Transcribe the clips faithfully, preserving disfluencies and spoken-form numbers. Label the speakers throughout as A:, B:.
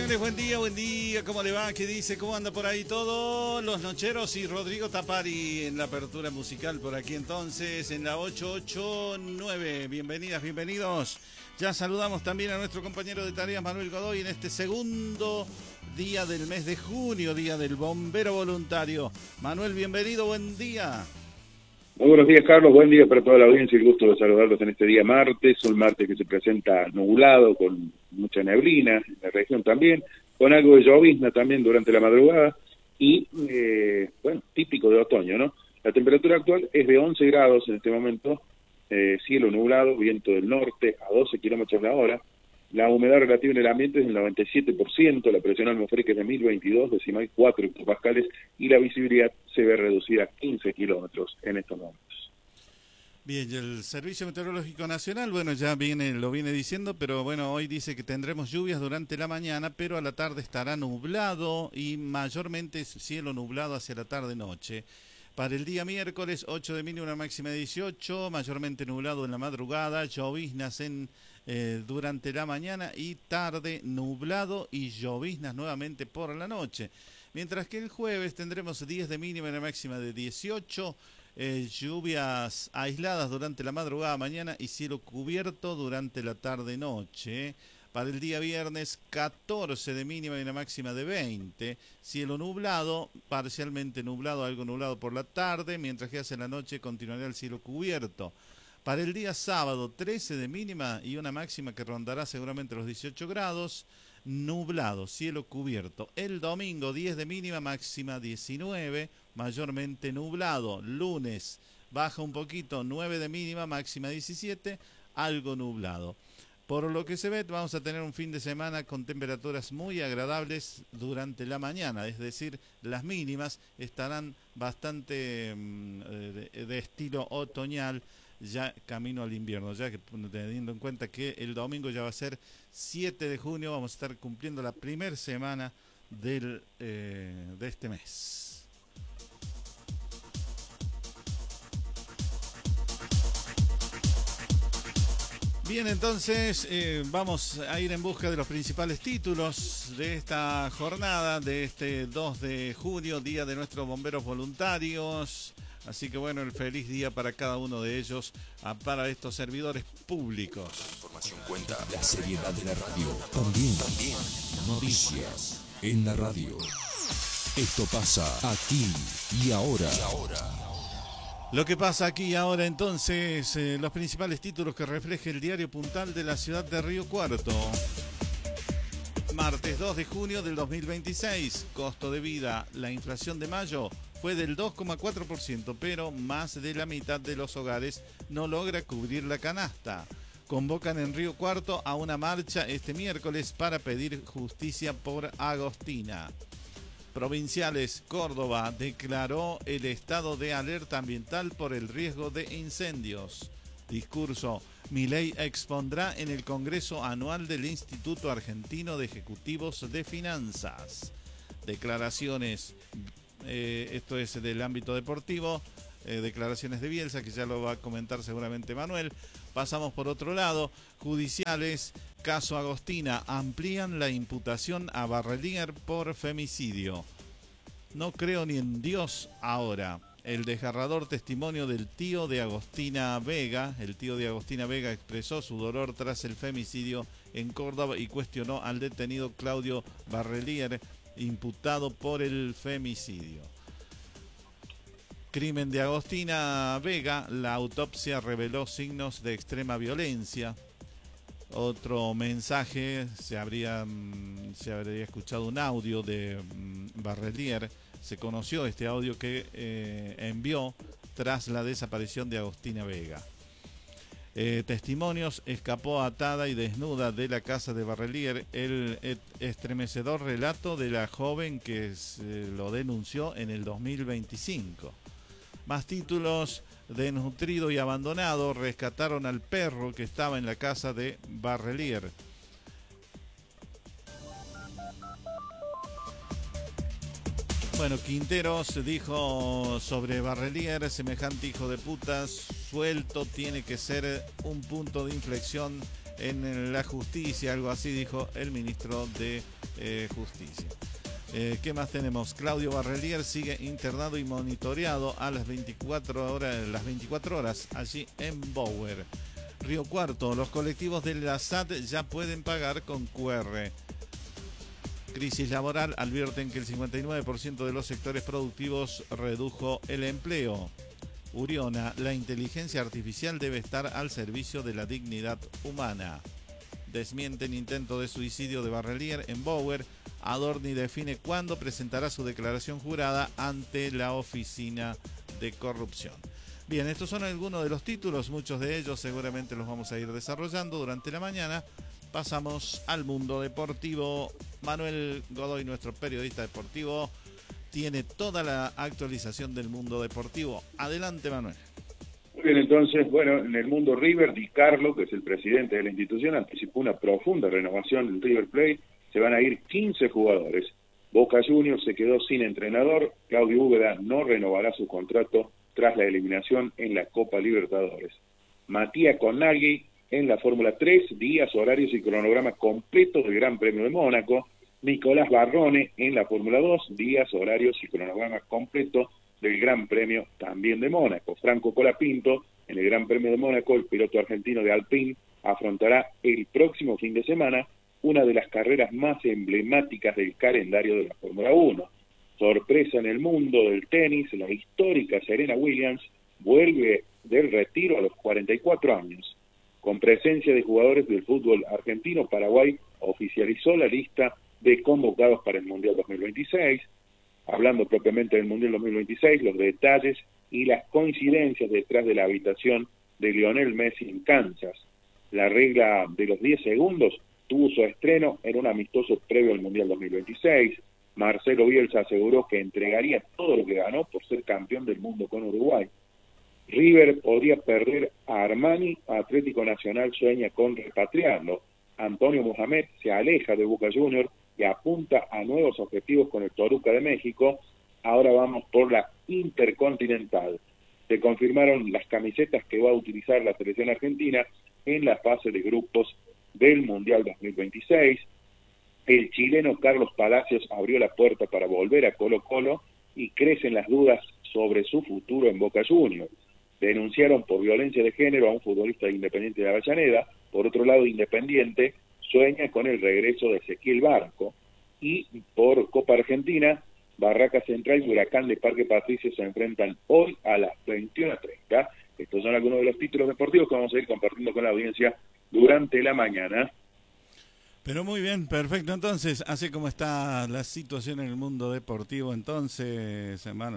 A: señores, buen día, buen día. ¿Cómo le va? ¿Qué dice? ¿Cómo anda por ahí todo? Los Nocheros y Rodrigo Tapari en la apertura musical por aquí entonces, en la ocho ocho nueve. Bienvenidas, bienvenidos. Ya saludamos también a nuestro compañero de tareas, Manuel Godoy, en este segundo día del mes de junio, día del bombero voluntario. Manuel, bienvenido, buen día.
B: Muy buenos días, Carlos. Buen día para toda la audiencia. El gusto de saludarlos en este día martes. Un martes que se presenta nublado, con mucha neblina en la región también, con algo de llovizna también durante la madrugada y, eh, bueno, típico de otoño, ¿no? La temperatura actual es de once grados en este momento, eh, cielo nublado, viento del norte a doce kilómetros la hora. La humedad relativa en el ambiente es del noventa y siete por ciento, la presión atmosférica es de mil veintidós decimal cuatro hectopascales y la visibilidad se ve reducida a quince kilómetros en estos momentos.
A: Bien, y el Servicio Meteorológico Nacional, bueno, ya viene, lo viene diciendo, pero bueno, hoy dice que tendremos lluvias durante la mañana, pero a la tarde estará nublado y mayormente cielo nublado hacia la tarde-noche. Para el día miércoles, ocho de mínima, una máxima de dieciocho, mayormente nublado en la madrugada, lloviznas en eh, durante la mañana y tarde, nublado y lloviznas nuevamente por la noche. Mientras que el jueves tendremos diez de mínima y una máxima de dieciocho, eh, lluvias aisladas durante la madrugada mañana y cielo cubierto durante la tarde-noche. Para el día viernes, catorce de mínima y una máxima de veinte. Cielo nublado, parcialmente nublado, algo nublado por la tarde, mientras que hacia la noche continuará el cielo cubierto. Para el día sábado, trece de mínima y una máxima que rondará seguramente los dieciocho grados. Nublado, cielo cubierto. El domingo, diez de mínima, máxima diecinueve, mayormente nublado. Lunes, baja un poquito, nueve de mínima, máxima diecisiete, algo nublado. Por lo que se ve, vamos a tener un fin de semana con temperaturas muy agradables durante la mañana, es decir, las mínimas estarán bastante mm, de, de estilo otoñal, ya camino al invierno, ya que teniendo en cuenta que el domingo ya va a ser siete de junio, vamos a estar cumpliendo la primera semana del, eh, de este mes. Bien, entonces eh, vamos a ir en busca de los principales títulos de esta jornada, de este dos de junio, día de nuestros bomberos voluntarios. Así que bueno, el feliz día para cada uno de ellos, para estos servidores públicos.
C: La información cuenta, la seriedad de la radio. También, también, noticias en la radio. Esto pasa aquí y ahora. Y ahora.
A: Lo que pasa aquí y ahora entonces, eh, los principales títulos que refleja el diario Puntal de la ciudad de Río Cuarto. Martes dos de junio del dos mil veintiséis, costo de vida, la inflación de mayo fue del dos coma cuatro por ciento, pero más de la mitad de los hogares no logra cubrir la canasta. Convocan en Río Cuarto a una marcha este miércoles para pedir justicia por Agostina. Provinciales, Córdoba declaró el estado de alerta ambiental por el riesgo de incendios. Discurso, Milei expondrá en el Congreso Anual del Instituto Argentino de Ejecutivos de Finanzas. Declaraciones, eh, esto es del ámbito deportivo, eh, declaraciones de Bielsa, que ya lo va a comentar seguramente Manuel. Pasamos por otro lado, judiciales, caso Agostina, amplían la imputación a Barrelier por femicidio. No creo ni en Dios ahora. El desgarrador testimonio del tío de Agostina Vega, el tío de Agostina Vega expresó su dolor tras el femicidio en Córdoba y cuestionó al detenido Claudio Barrelier, imputado por el femicidio. Crimen de Agostina Vega, la autopsia reveló signos de extrema violencia. Otro mensaje, se habría, se habría escuchado un audio de Barrelier, se conoció este audio que eh, envió tras la desaparición de Agostina Vega. Eh, testimonios, escapó atada y desnuda de la casa de Barrelier el estremecedor relato de la joven que se lo denunció en el dos mil veinticinco. Más títulos, desnutrido y abandonado, rescataron al perro que estaba en la casa de Barrelier. Bueno, Quinteros dijo sobre Barrelier, semejante hijo de puta, suelto tiene que ser un punto de inflexión en la justicia, algo así dijo el ministro de eh, Justicia. Eh, ¿Qué más tenemos? Claudio Barrelier sigue internado y monitoreado a las veinticuatro horas, las veinticuatro horas allí en Bower. Río Cuarto, los colectivos de la S A T ya pueden pagar con Q R. Crisis laboral, advierten que el cincuenta y nueve por ciento de los sectores productivos redujo el empleo. Uriona, la inteligencia artificial debe estar al servicio de la dignidad humana. Desmienten intento de suicidio de Barrelier en Bower. Adorni define cuándo presentará su declaración jurada ante la Oficina de Corrupción. Bien, estos son algunos de los títulos, muchos de ellos seguramente los vamos a ir desarrollando durante la mañana. Pasamos al mundo deportivo. Manuel Godoy, nuestro periodista deportivo, tiene toda la actualización del mundo deportivo. Adelante, Manuel.
B: Muy bien, entonces, bueno, en el mundo River, Di Carlo, que es el presidente de la institución, anticipó una profunda renovación del River Plate. Se van a ir quince jugadores. Boca Juniors se quedó sin entrenador. Claudio Úbeda no renovará su contrato tras la eliminación en la Copa Libertadores. Matías Conagui en la Fórmula tres, días, horarios y cronograma completo del Gran Premio de Mónaco. Nicolás Barrone en la Fórmula dos, días, horarios y cronograma completo del Gran Premio también de Mónaco. Franco Colapinto en el Gran Premio de Mónaco, el piloto argentino de Alpine, afrontará el próximo fin de semana una de las carreras más emblemáticas del calendario de la Fórmula uno. Sorpresa en el mundo del tenis, la histórica Serena Williams vuelve del retiro a los cuarenta y cuatro años. Con presencia de jugadores del fútbol argentino, Paraguay oficializó la lista de convocados para el Mundial dos mil veintiséis. Hablando propiamente del Mundial dos mil veintiséis, los detalles y las coincidencias detrás de la habitación de Lionel Messi en Kansas. La regla de los diez segundos tuvo su estreno en un amistoso previo al Mundial dos mil veintiséis. Marcelo Bielsa aseguró que entregaría todo lo que ganó por ser campeón del mundo con Uruguay. River podría perder a Armani, Atlético Nacional sueña con repatriarlo. Antonio Mohamed se aleja de Boca Juniors y apunta a nuevos objetivos con el Toluca de México. Ahora vamos por la Intercontinental. Se confirmaron las camisetas que va a utilizar la selección argentina en la fase de grupos del Mundial dos mil veintiséis. El chileno Carlos Palacios abrió la puerta para volver a Colo-Colo y crecen las dudas sobre su futuro en Boca Juniors. Denunciaron por violencia de género a un futbolista de Independiente de Avellaneda. Por otro lado, Independiente sueña con el regreso de Ezequiel Barco. Y por Copa Argentina, Barraca Central y Huracán de Parque Patricio se enfrentan hoy a las veintiuna treinta. Estos son algunos de los títulos deportivos que vamos a ir compartiendo con la audiencia durante la mañana.
A: Pero muy bien, perfecto. Entonces, así como está la situación en el mundo deportivo, entonces, hermano.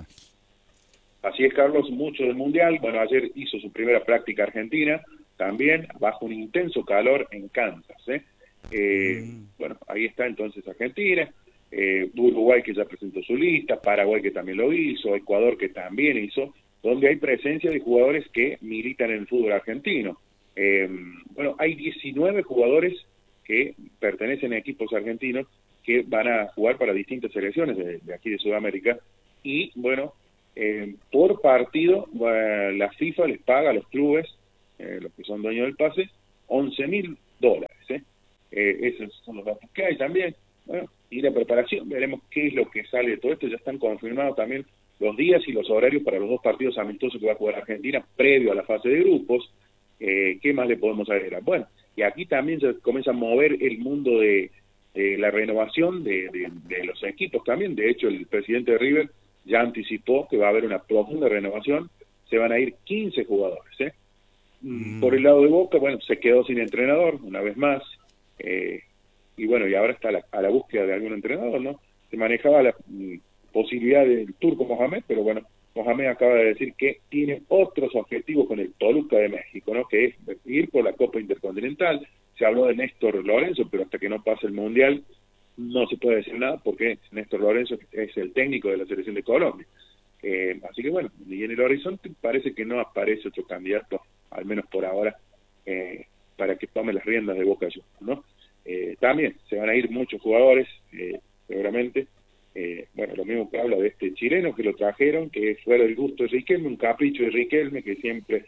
B: Así es, Carlos, mucho del Mundial. Bueno, ayer hizo su primera práctica Argentina, también bajo un intenso calor en Kansas. ¿eh? Eh, mm. Bueno, ahí está entonces Argentina, eh, Uruguay que ya presentó su lista, Paraguay que también lo hizo, Ecuador que también hizo, donde hay presencia de jugadores que militan en el fútbol argentino. Eh, bueno, hay diecinueve jugadores que pertenecen a equipos argentinos que van a jugar para distintas selecciones de, de aquí de Sudamérica y bueno, eh, por partido eh, la FIFA les paga a los clubes, eh, los que son dueños del pase, once mil dólares. ¿eh? Eh, esos son los datos que hay también. Bueno, y la preparación, veremos qué es lo que sale de todo esto. Ya están confirmados también los días y los horarios para los dos partidos amistosos que va a jugar Argentina previo a la fase de grupos. Eh, ¿Qué más le podemos agregar? Bueno, y aquí también se comienza a mover el mundo de, de la renovación de, de, de los equipos también. De hecho, el presidente de River ya anticipó que va a haber una profunda renovación. Se van a ir quince jugadores. ¿eh? Mm. Por el lado de Boca, bueno, se quedó sin entrenador una vez más. Eh, y bueno, y ahora está a la, a la búsqueda de algún entrenador, ¿no? Se manejaba la mm, posibilidad del turco Mohamed, pero bueno, Mohamed acaba de decir que tiene otros objetivos con el Toluca de México, ¿no? Que es ir por la Copa Intercontinental. Se habló de Néstor Lorenzo, pero hasta que no pase el Mundial no se puede decir nada porque Néstor Lorenzo es el técnico de la selección de Colombia. Eh, así que bueno, y en el horizonte parece que no aparece otro candidato, al menos por ahora, eh, para que tome las riendas de Boca Juniors, ¿no? Eh, también se van a ir muchos jugadores, eh, seguramente. Eh, bueno, lo mismo que habla de este chileno que lo trajeron, que fue el gusto de Riquelme, un capricho de Riquelme que siempre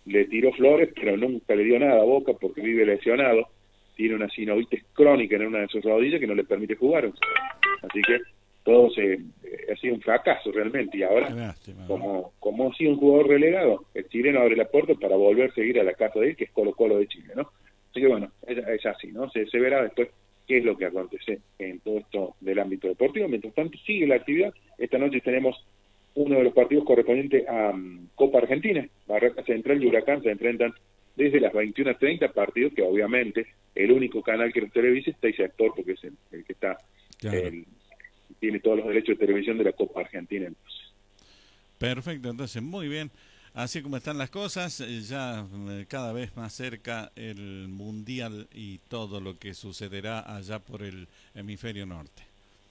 B: le tiró flores, pero nunca le dio nada a Boca porque vive lesionado, tiene una sinovitis crónica en una de sus rodillas que no le permite jugar. Así que todo se, eh, ha sido un fracaso realmente, y ahora, lástima, como, como ha sido un jugador relegado, el chileno abre la puerta para volver a seguir a la casa de él, que es Colo Colo de Chile, ¿no? Así que bueno, es, es así, ¿no? Se, se verá después qué es lo que acontece en todo esto del ámbito deportivo. Mientras tanto, sigue la actividad. Esta noche tenemos uno de los partidos correspondientes a um, Copa Argentina. Barraca Central y Huracán se enfrentan desde las veintiuna treinta, partidos que obviamente el único canal que los televisa está ese actor, porque es el, el que está, claro, el, tiene todos los derechos de televisión de la Copa Argentina. Entonces.
A: Perfecto, entonces muy bien. Así como están las cosas, ya cada vez más cerca el Mundial y todo lo que sucederá allá por el hemisferio norte.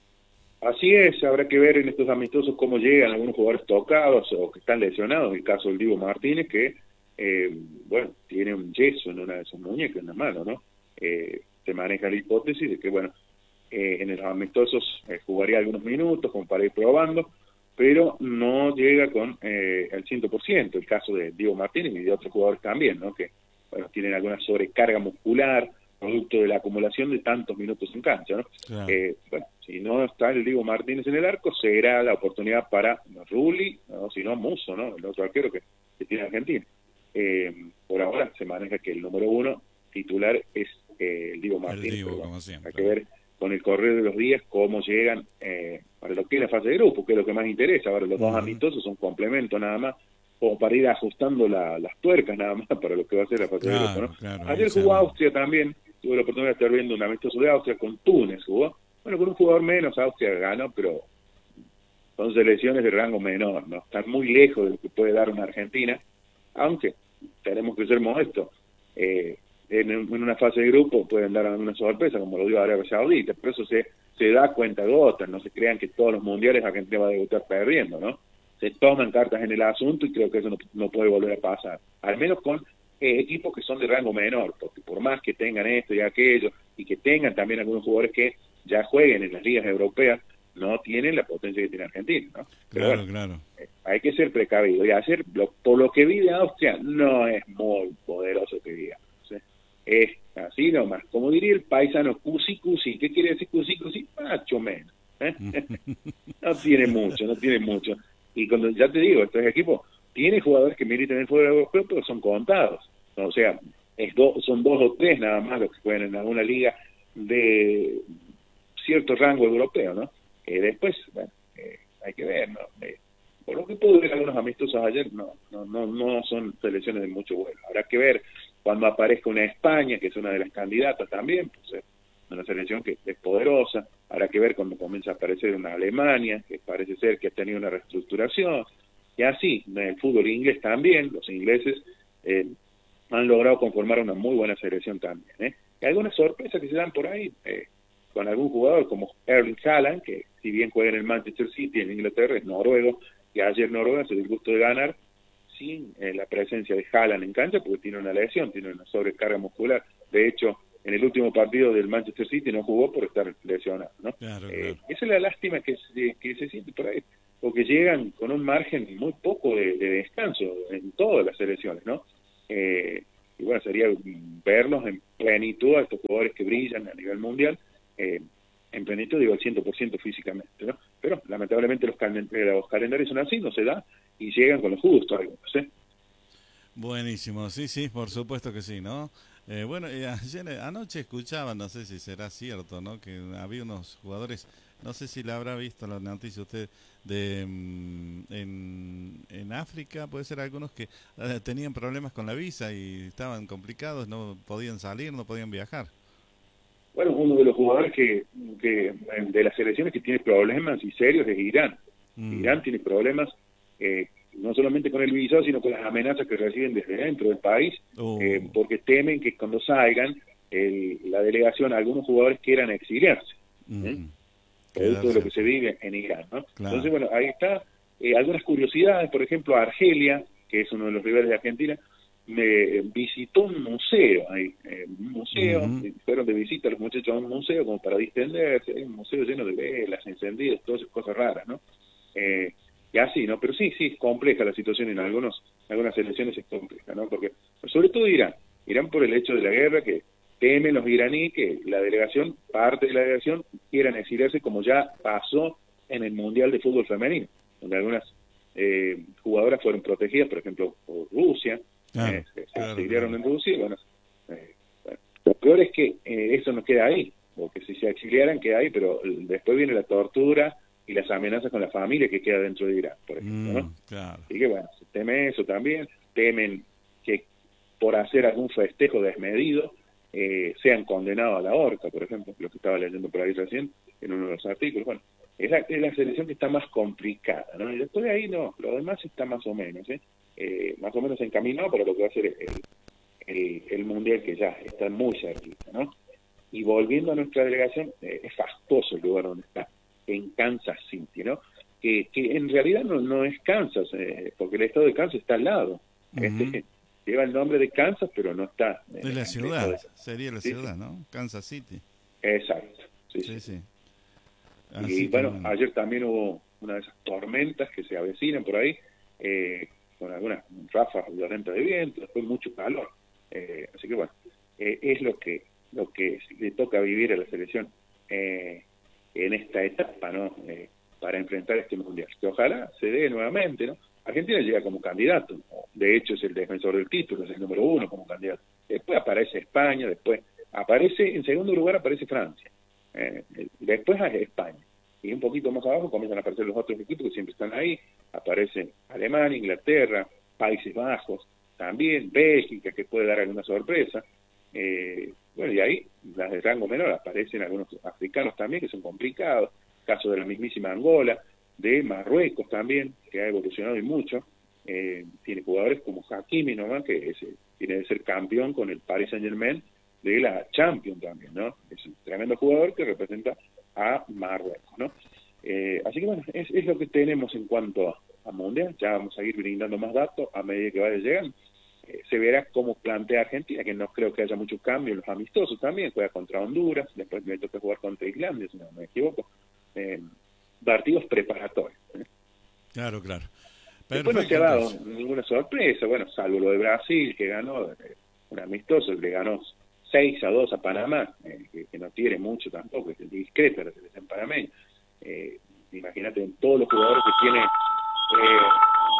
B: Así es, habrá que ver en estos amistosos cómo llegan algunos jugadores tocados o que están lesionados, en el caso del Diego Martínez, que, eh, bueno, tiene un yeso en una de sus muñecas, en la mano, ¿no? Eh, se maneja la hipótesis de que, bueno, eh, en los amistosos eh, jugaría algunos minutos como para ir probando, pero no llega con eh, el cien por ciento, el caso de Diego Martínez y de otros jugadores también, ¿no? Que, bueno, tienen alguna sobrecarga muscular, producto de la acumulación de tantos minutos en cancha, ¿no? Claro. Eh, bueno, si no está el Diego Martínez en el arco, será la oportunidad para Rulli, o si no, Musso, ¿no? El otro arquero que, que tiene Argentina. Eh, por ahora se maneja que el número uno titular es eh, el Diego Martínez. El Diego, pero, como siempre. Hay que ver con el correr de los días cómo llegan eh, para lo que es la fase de grupo, que es lo que más interesa. Ahora los uh-huh. dos amistosos son complemento nada más, o para ir ajustando la, las tuercas nada más para lo que va a ser la fase claro, de grupo, ¿no? Claro, ayer jugó Austria también, tuve la oportunidad de estar viendo un amistoso de Austria con Túnez, jugó, bueno, con un jugador menos Austria ganó, pero son selecciones de rango menor, ¿no? Están muy lejos de lo que puede dar una Argentina, aunque tenemos que ser modestos. Eh, en, en una fase de grupo pueden dar alguna sorpresa, como lo dio Arabia Saudita, pero eso se, se da cuenta gotas, no se crean que todos los mundiales Argentina va a debutar perdiendo, ¿no? Se toman cartas en el asunto y creo que eso no, no puede volver a pasar, al menos con eh, equipos que son de rango menor, porque por más que tengan esto y aquello, y que tengan también algunos jugadores que ya jueguen en las ligas europeas, no tienen la potencia que tiene Argentina, ¿no? Pero
A: claro,
B: bueno,
A: claro.
B: Eh, hay que ser precavido, y hacer, lo, por lo que vi de Austria, no es muy poderoso que digamos, ¿sí? Es así nomás, como diría el paisano, cusi cusi. ¿Qué quiere decir cusi cusi? Macho menos, ¿eh? No tiene mucho, no tiene mucho. Y cuando ya te digo, estos equipos tienen jugadores que militan en el fútbol europeo, pero son contados. O sea, es do, son dos o tres nada más los que juegan en alguna liga de cierto rango europeo, ¿no? Eh, después, bueno, eh, hay que ver, ¿no? Eh, por lo que pude ver algunos amistosos ayer, no, no, no, no son selecciones de mucho vuelo. Habrá que ver cuando aparezca una España, que es una de las candidatas también, pues es una selección que es poderosa. Habrá que ver cuando comienza a aparecer una Alemania, que parece ser que ha tenido una reestructuración, y así, en el fútbol inglés también, los ingleses eh, han logrado conformar una muy buena selección también, ¿eh? Y algunas sorpresas que se dan por ahí, eh, con algún jugador como Erling Haaland, que si bien juega en el Manchester City en Inglaterra, es noruego, y ayer Noruega se dio el gusto de ganar sin eh, la presencia de Haaland en cancha, porque tiene una lesión, tiene una sobrecarga muscular. De hecho, en el último partido del Manchester City no jugó por estar lesionado, ¿no? Claro, eh, claro. Esa es la lástima que se, que se siente por ahí, porque llegan con un margen muy poco de, de descanso en todas las selecciones, ¿no? Eh, y bueno, sería verlos en plenitud a estos jugadores que brillan a nivel mundial, eh, en plenitud, digo, al cien por ciento físicamente, ¿no? Pero lamentablemente los, cal los calendarios son así, no se da, y llegan con lo justo algunos, ¿eh?
A: Buenísimo, sí, sí, por supuesto que sí, ¿no? Eh, bueno, eh, ayer, anoche escuchaba, no sé si será cierto, ¿no? Que había unos jugadores, no sé si la habrá visto la noticia usted, de mm, en, en África, puede ser algunos que eh, tenían problemas con la visa y estaban complicados, no podían salir, no podían viajar.
B: Bueno, uno de los jugadores que, que de las selecciones que tiene problemas y serios es Irán. Mm. Irán tiene problemas eh, no solamente con el visado, sino con las amenazas que reciben desde dentro del país, oh. eh, porque temen que cuando salgan el, la delegación, algunos jugadores quieran exiliarse, mm. ¿eh? Producto de lo que se vive en Irán, ¿no? Claro. Entonces, bueno, ahí está. Eh, algunas curiosidades, por ejemplo, Argelia, que es uno de los rivales de Argentina, me visitó un museo ahí, eh, un museo, uh-huh. fueron de visita los muchachos a un museo como para distenderse, hay un museo lleno de velas, encendidos, todas esas cosas raras, ¿no? Eh, y así, ¿no? Pero sí, sí, es compleja la situación en algunos, en algunas selecciones es compleja, ¿no? Porque, sobre todo Irán, Irán por el hecho de la guerra, que temen los iraníes que la delegación, parte de la delegación, quieran exiliarse como ya pasó en el Mundial de Fútbol Femenino, donde algunas eh, jugadoras fueron protegidas, por ejemplo, por Rusia,
A: claro,
B: eh, se, se
A: claro,
B: exiliaron
A: claro.
B: en Rusia, y bueno, eh, bueno, lo peor es que eh, eso no queda ahí, porque si se exiliaran queda ahí, pero después viene la tortura y las amenazas con la familia que queda dentro de Irán, por ejemplo, ¿no?
A: Mm, claro.
B: Así que bueno, se teme eso también, temen que por hacer algún festejo desmedido eh, sean condenados a la horca, por ejemplo, lo que estaba leyendo por ahí recién en uno de los artículos. Bueno, es la, es la selección que está más complicada, ¿no? Y después de ahí no, lo demás está más o menos, ¿eh? Eh, más o menos encaminado para lo que va a ser el, el, el Mundial, que ya está muy cerquita, ¿no? Y volviendo a nuestra delegación, eh, es fastuoso el lugar donde está, en Kansas City, ¿no? Que, que en realidad no, no es Kansas, eh, porque el estado de Kansas está al lado.
A: Uh-huh.
B: Este lleva el nombre de Kansas, pero no está.
A: Es la ciudad,
B: de...
A: sería la
B: sí,
A: ciudad,
B: sí.
A: ¿no? Kansas City.
B: Exacto, sí,
A: Sí,
B: sí.
A: sí.
B: Y
A: Así
B: bueno,
A: que...
B: ayer también hubo una de esas tormentas que se avecinan por ahí, eh, con algunas ráfagas violentas de viento, después mucho calor. Eh, así que bueno, eh, es lo que lo que le toca vivir a la selección eh, en esta etapa, ¿no? Eh, para enfrentar este mundial, que ojalá se dé nuevamente, ¿no? Argentina llega como candidato, de hecho es el defensor del título, es el número uno como candidato. Después aparece España, después aparece, en segundo lugar aparece Francia, eh, después España, y un poquito más abajo comienzan a aparecer los otros equipos que siempre están ahí, aparece Alemania, Inglaterra, Países Bajos, también Bélgica, que puede dar alguna sorpresa, eh, bueno, y ahí las de rango menor aparecen algunos africanos también que son complicados, caso de la mismísima Angola, de Marruecos también, que ha evolucionado y mucho, eh, tiene jugadores como Hakimi nomás, que es, tiene de ser campeón con el Paris Saint-Germain de la Champions también, ¿no? Es un tremendo jugador que representa a Marruecos, ¿no? Eh, así que bueno, es, es lo que tenemos en cuanto a, a Mundial, ya vamos a ir brindando más datos a medida que vaya llegando. Eh, se verá cómo plantea Argentina, que no creo que haya mucho cambio en los amistosos también, juega contra Honduras, después me toca jugar contra Islandia, si no me equivoco. Eh, partidos preparatorios. ¿eh?
A: Claro, claro.
B: Después no se ha dado ninguna sorpresa, bueno, salvo lo de Brasil, que ganó eh, un amistoso, le ganó seis a dos a Panamá, eh, que, que no tiene mucho tampoco, es discreta la selección panameña. Eh, imagínate, en todos los jugadores que tiene eh,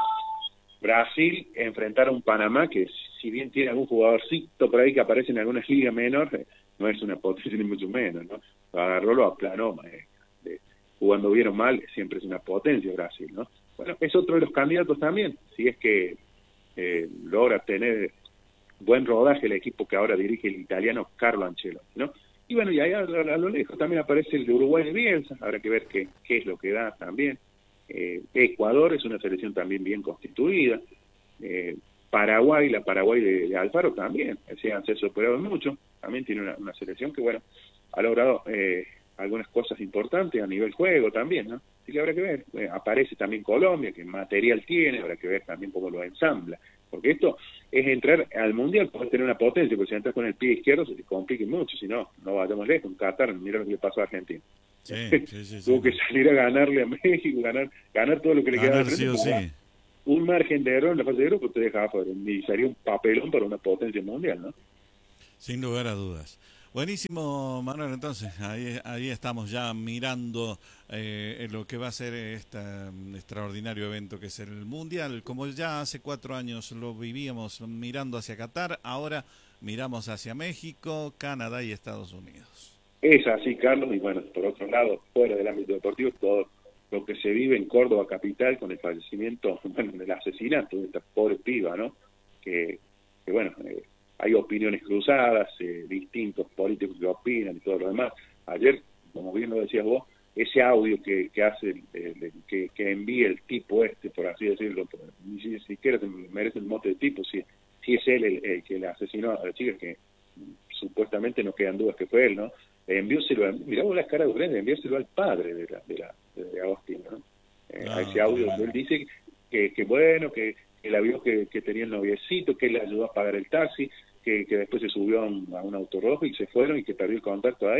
B: Brasil, enfrentar a un Panamá que, si bien tiene algún jugadorcito por ahí que aparece en algunas ligas menores, no es una potencia ni mucho menos, ¿no? Agarró, lo aplanó, eh, eh, jugando bien o mal, siempre es una potencia Brasil, ¿no? Bueno, es otro de los candidatos también, si es que eh, logra tener buen rodaje el equipo que ahora dirige el italiano Carlo Ancelotti, ¿no? Y bueno, y ahí a, a, a lo lejos también aparece el de Uruguay y Bielsa, habrá que ver qué, qué es lo que da también. Eh, Ecuador es una selección también bien constituida, eh, Paraguay, la Paraguay de, de Alfaro también, se han superado mucho, también tiene una, una selección que, bueno, ha logrado eh, algunas cosas importantes a nivel juego también, ¿no? Así que habrá que ver, eh, aparece también Colombia, que material tiene, habrá que ver también cómo lo ensambla, porque esto es entrar al Mundial, poder tener una potencia, porque si entras con el pie izquierdo se te complica mucho, si no, no vayamos lejos, en Qatar, mira lo que le pasó a Argentina.
A: Sí, sí, sí,
B: Tuvo
A: sí.
B: que salir a ganarle a México, ganar ganar todo lo que le
A: Ganar,
B: quedaba de
A: sí o
B: frente,
A: sí.
B: un margen de error en la fase de grupo te dejaba fuera, y sería un papelón para una potencia mundial, ¿no?
A: Sin lugar a dudas. Buenísimo, Manuel, entonces, ahí, ahí estamos ya mirando eh, lo que va a ser este extraordinario evento que es el Mundial. Como ya hace cuatro años lo vivíamos mirando hacia Qatar, ahora miramos hacia México, Canadá y Estados Unidos.
B: Es así, Carlos, y bueno, por otro lado, fuera del ámbito deportivo, todo lo que se vive en Córdoba capital con el fallecimiento, bueno, del asesinato de esta pobre piba, ¿no? Que, que bueno, eh, hay opiniones cruzadas, eh, distintos políticos que opinan y todo lo demás. Ayer, como bien lo decías vos, ese audio que, que hace, el, el, que, que envía el tipo este, por así decirlo, ni si, siquiera se merece el mote de tipo, si, si es él el, el que le asesinó a la chica, que supuestamente no quedan dudas que fue él, ¿no? Envióselo, mirá vos las caras de Ucrania, enviárselo al padre de la de la de Agostino, ¿no? Eh,
A: Ah,
B: a ese audio
A: claro.
B: él dice que, que bueno, que, que la vio que, que tenía el noviecito, que le ayudó a pagar el taxi, que, que después se subió a un, a un auto rojo y se fueron y que perdió el contacto ahí,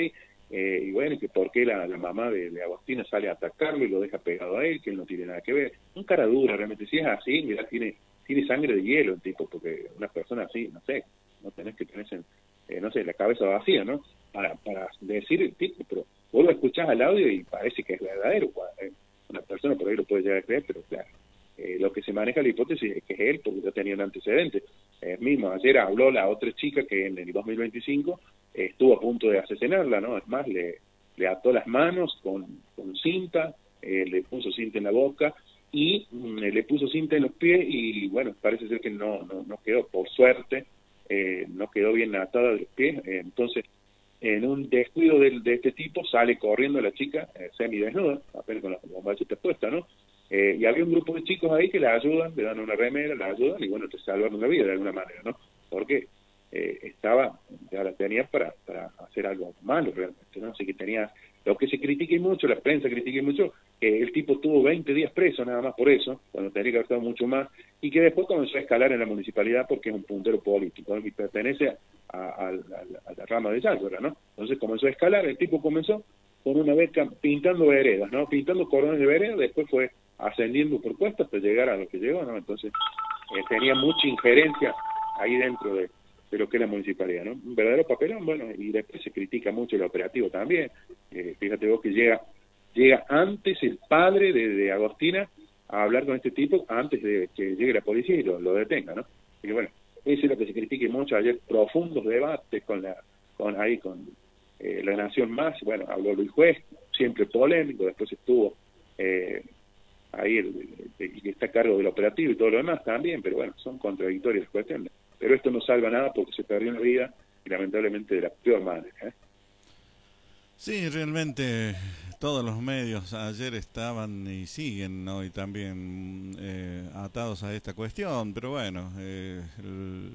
B: eh, y bueno, que por qué la, la mamá de, de Agostina sale a atacarlo y lo deja pegado a él, que él no tiene nada que ver. Un cara dura, realmente. Si es así, mirá, tiene, tiene sangre de hielo el tipo, porque una persona así, no sé, no tenés que tener, eh, no sé, la cabeza vacía, ¿no? Para, para decir el tipo, pero vos lo escuchás al audio y parece que es verdadero. Una persona por ahí lo puede llegar a creer, pero claro, eh, lo que se maneja la hipótesis es que es él, porque ya tenía un antecedente. Eh, mismo, ayer habló la otra chica que en el dos mil veinticinco eh, estuvo a punto de asesinarla, ¿no? Es más, le, le ató las manos con, con cinta, eh, le puso cinta en la boca y mm, le puso cinta en los pies y, bueno, parece ser que no, no, no quedó, por suerte, eh, no quedó bien atada de los pies, eh, entonces en un descuido de, de este tipo sale corriendo la chica eh, semidesnuda, apenas con las bombachitas puestas, ¿no? Eh, y había un grupo de chicos ahí que la ayudan, le dan una remera, la ayudan y bueno, te salvan la vida de alguna manera, ¿no? Porque eh, estaba, ya la tenía para, para hacer algo malo realmente, ¿no? Así que tenía, lo que se critique mucho, la prensa critique mucho, que el tipo tuvo veinte días preso nada más por eso, cuando tenía que haber estado mucho más, y que después comenzó a escalar en la municipalidad porque es un puntero político, ¿no? Y pertenece a, a, a, a la rama de Yállora, ¿no? Entonces comenzó a escalar, el tipo comenzó con una beca pintando veredas, ¿no? Pintando cordones de vereda, después fue ascendiendo por puestos hasta llegar a lo que llegó, ¿no? Entonces eh, tenía mucha injerencia ahí dentro de, de lo que es la municipalidad, ¿no? Un verdadero papelón, bueno, y después se critica mucho el operativo también. Eh, fíjate vos que llega llega antes el padre de, de Agostina a hablar con este tipo antes de que llegue la policía y lo, lo detenga, ¿no? Y bueno, eso es lo que se critique mucho. Ayer profundos debates con la con ahí con eh, la Nación Más, bueno, habló Luis Juez, siempre polémico, después estuvo eh, ahí el, el, el que está a cargo del operativo y todo lo demás también, pero bueno, son contradictorias las cuestiones. Pero esto no salva nada porque se perdió una vida y lamentablemente de la peor manera, ¿eh?
A: Sí, realmente todos los medios ayer estaban y siguen hoy también eh, atados a esta cuestión, pero bueno, eh, el,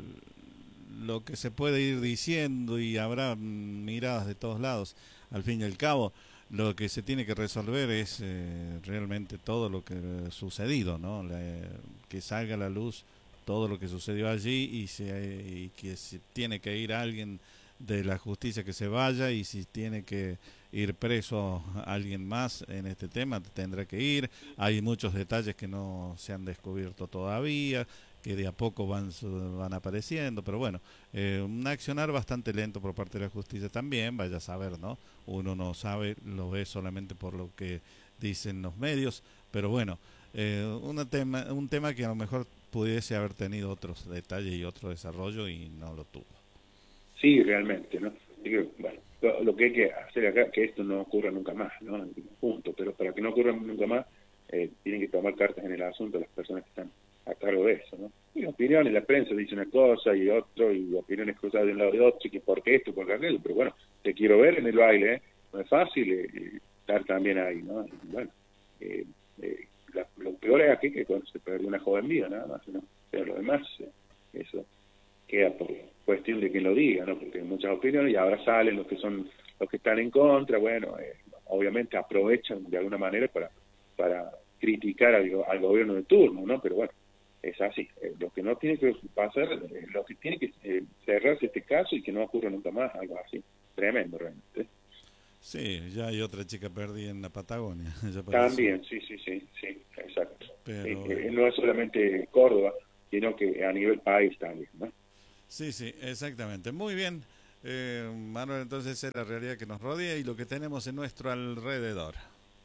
A: lo que se puede ir diciendo y habrá miradas de todos lados, al fin y al cabo, lo que se tiene que resolver es eh, realmente todo lo que ha sucedido, ¿no? La, que salga a la luz todo lo que sucedió allí y, se, y que si tiene que ir alguien de la justicia que se vaya y si tiene que ir preso alguien más en este tema tendrá que ir. Hay muchos detalles que no se han descubierto todavía, que de a poco van van apareciendo, pero bueno, eh, un accionar bastante lento por parte de la justicia también, vaya a saber, ¿no? Uno no sabe, lo ve solamente por lo que dicen los medios, pero bueno, eh, una tema, un tema que a lo mejor pudiese haber tenido otros detalles y otro desarrollo y no lo tuvo.
B: Sí, realmente, ¿no? Digo, bueno, lo, lo que hay que hacer acá que esto no ocurra nunca más, ¿no? Punto, pero para que no ocurra nunca más, eh, tienen que tomar cartas en el asunto las personas que están a cargo de eso, ¿no? Y opiniones, la prensa dice una cosa y otro, y opiniones cruzadas de un lado y de otro, y que por qué esto, por qué aquello, pero bueno, te quiero ver en el baile, ¿eh? No es fácil eh, estar también ahí, ¿no? Y bueno, eh, eh, la, lo peor es aquí que cuando se perdió una joven vida, nada más, ¿no? Pero lo demás, eh, eso queda por cuestión de quien lo diga, ¿no? Porque hay muchas opiniones y ahora salen los que son los que están en contra, bueno, eh, obviamente aprovechan de alguna manera para para criticar al, al gobierno de turno, ¿no? Pero bueno, es así. Eh, lo que no tiene que pasar, eh, lo que tiene que eh, cerrarse este caso y que no ocurra nunca más, algo así. Tremendo, realmente.
A: Sí, ya hay otra chica perdida en la Patagonia.
B: También, sí, sí, sí, sí, exacto.
A: Pero,
B: eh, eh, no es solamente Córdoba, sino que a nivel país también, ¿no?
A: Sí, sí, exactamente. Muy bien, eh, Manuel, entonces es la realidad que nos rodea y lo que tenemos en nuestro alrededor.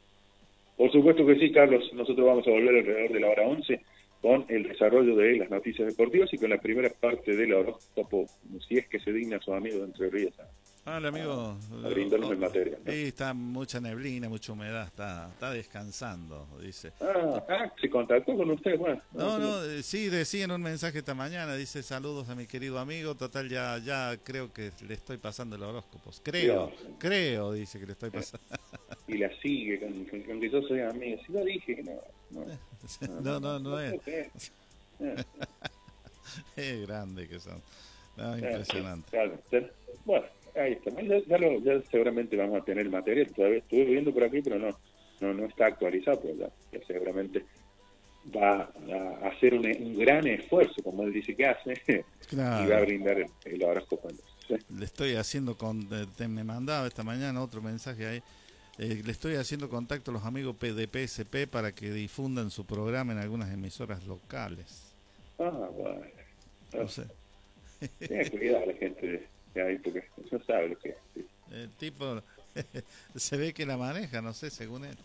B: Por supuesto que sí, Carlos. Nosotros vamos a volver alrededor de la hora once con el desarrollo de las noticias deportivas y con la primera parte del horóscopo, si es que se digna su amigo de Entre Ríos
A: Ah, el amigo
B: a, a brindarnos
A: oh,
B: en materia, ¿no?
A: Sí, está mucha neblina, mucha humedad, está está descansando, dice.
B: Ah, ah, se contactó con usted, bueno.
A: No, no, eh, sí, decía en un mensaje esta mañana, dice saludos a mi querido amigo, total ya ya creo que le estoy pasando el horóscopo, creo, Dios. creo, dice que le estoy pasando.
B: Y la sigue, con, con, con que yo soy amigo, si lo dije, que no, no,
A: no, no, no, no es. Es grande que son, no, impresionante.
B: Claro, claro. Bueno, ahí está, ya, ya, lo, ya seguramente vamos a tener el material, todavía estuve viendo por aquí, pero no, no, no está actualizado, pero ya, ya seguramente va a hacer un, un gran esfuerzo, como él dice que hace, claro. Y va a brindar el, el horóscopo. ¿sí?
A: Le estoy haciendo con, te, me mandaba esta mañana otro mensaje ahí. Eh, le estoy haciendo contacto a los amigos de P S P para que difundan su programa en algunas emisoras locales.
B: Ah, bueno. No,
A: No sé.
B: Tiene cuidado la gente de ahí porque no sabe lo que es. Sí.
A: El tipo se ve que la maneja, no sé, según él.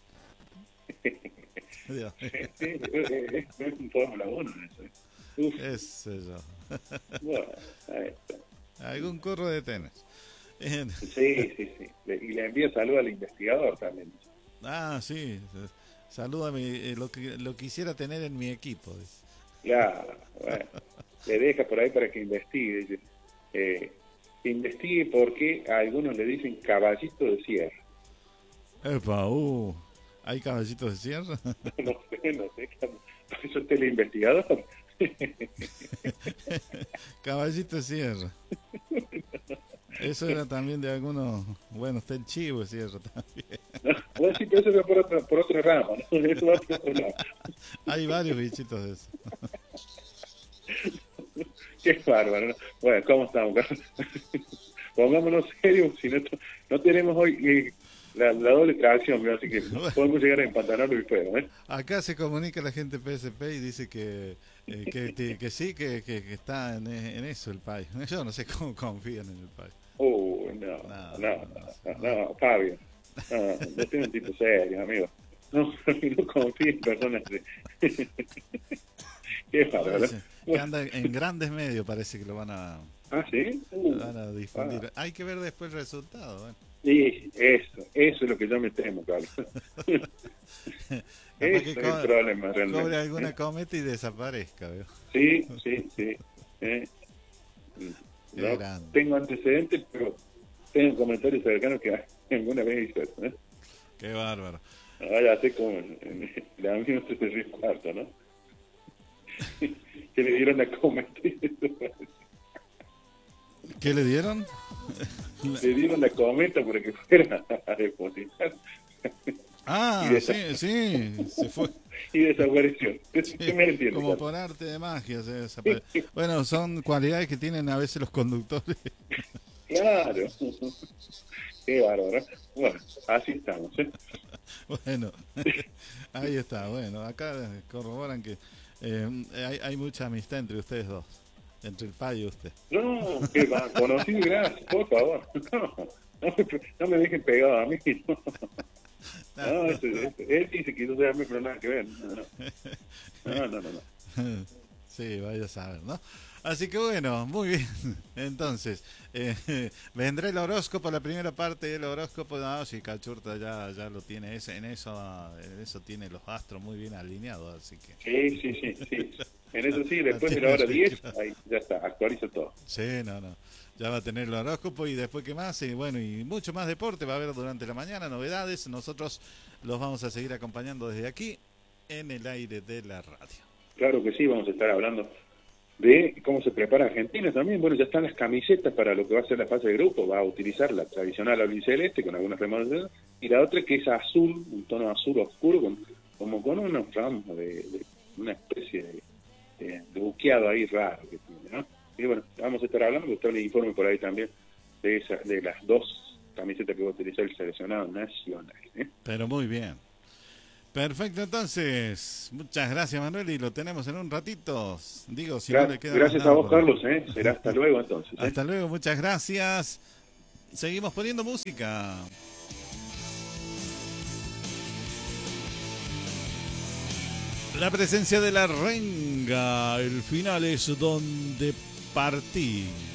A: Dios.
B: Sí, sí, es, es, es un Fórmula uno eso. Uf,
A: Ese yo.
B: bueno, ahí está.
A: Algún curro de tenis. Eh,
B: Sí, sí, sí. Le- y le envía salud al investigador también.
A: ah, sí. Salúdame, eh, lo que lo quisiera tener en mi equipo. Dice.
B: Claro, bueno. Le deja por ahí para que investigue. Dice, eh, investigue por qué a algunos le dicen caballito de sierra.
A: Epa, uh, ¿hay caballitos de sierra?
B: No sé, no sé. Por eso usted es el investigador.
A: Caballito de sierra. Eso era también de algunos. Bueno, está el chivo de sierra también.
B: No, bueno, sí, pero eso va por otra, por otra rama, ¿no? Eso va por otro lado.
A: Hay varios bichitos de eso.
B: Qué bárbaro, ¿no? Bueno, ¿cómo estamos, Carlos? Pongámonos serios, si no, no tenemos hoy eh, la, la doble tracción, ¿no? Así que podemos llegar a empantanarlo y fuera, ¿eh?
A: Acá se comunica la gente P S P y dice que eh, que, que, que sí, que, que, que está en, en eso el país. Yo no sé cómo confían en el país.
B: Uh, no, no, no, no, no, Fabio. No, no tiene un tipo serio, amigo. No, no confío en personas de... Qué bárbaro.
A: Parece que anda en grandes medios, parece que lo van a,
B: Ah, ¿sí? Uh,
A: lo van a difundir.
B: ah.
A: Hay que ver después el resultado. Bueno.
B: Sí, eso, eso es lo que yo me temo, Carlos. Ese
A: que
B: es
A: co-
B: el problema, realmente.
A: Cobre alguna cometa y desaparezca, veo.
B: Sí, sí, sí. Eh,
A: Qué
B: no
A: grande.
B: tengo antecedentes, pero tengo comentarios cercanos que alguna vez hizo eso, ¿eh?
A: Qué bárbaro.
B: Ahora ya sé como el el amigo de Río Cuarto, ¿no? Que le dieron a comer.
A: ¿Qué le dieron?
B: Le dieron la cometa para que fuera a depositar
A: Ah,
B: Y de-
A: sí, sí, se fue.
B: y desapareció. ¿Qué me entiendes?
A: Como
B: Carlos?
A: por arte de magia. Se desapare- Bueno, son cualidades que tienen a veces los conductores.
B: Claro. Qué bárbaro. Bueno, así estamos, ¿eh?
A: Bueno, ahí está. Bueno, acá corroboran que eh, hay, hay mucha amistad entre ustedes dos, entre el payo y usted.
B: No, que va, conocido, gracias, por favor. No, no, me, no me dejen pegado a mí. No, no ese, ese, él dice que yo soy amigo, pero nada que ver. No, no, no, no. no.
A: Sí, vaya a saber, ¿no? Así que bueno, muy bien. Entonces, eh, vendrá el horóscopo, la primera parte del horóscopo. No, si Cachurta ya, ya lo tiene, ese, en eso en eso tiene los astros muy bien alineados, así que...
B: Sí, sí, sí, sí. En eso sí, después de la hora diez, ahí ya está, actualiza todo.
A: Sí, no, no. Ya va a tener el horóscopo y después qué más, y bueno, y mucho más deporte va a haber durante la mañana, novedades. Nosotros los vamos a seguir acompañando desde aquí en el aire de la radio.
B: Claro que sí, vamos a estar hablando de cómo se prepara Argentina también. Bueno, ya están las camisetas para lo que va a ser la fase de grupo. Va a utilizar la tradicional albiceleste con algunas remodelaciones y la otra que es azul, un tono azul oscuro, con, como con unos ramos de, de una especie de, de, de buqueado ahí raro que tiene, ¿no? Y bueno, vamos a estar hablando, que usted le informe por ahí también de, esa, de las dos camisetas que va a utilizar el seleccionado nacional, ¿eh?
A: Pero muy bien. Perfecto, entonces. Muchas gracias, Manuel, y lo tenemos en un ratito. Digo, si
B: Gra-
A: no le queda
B: gracias
A: nada
B: a vos,
A: por-
B: Carlos, ¿eh? Será hasta luego entonces, ¿eh?
A: Hasta luego, muchas gracias. Seguimos poniendo música. La presencia de la renga. El final es donde partí.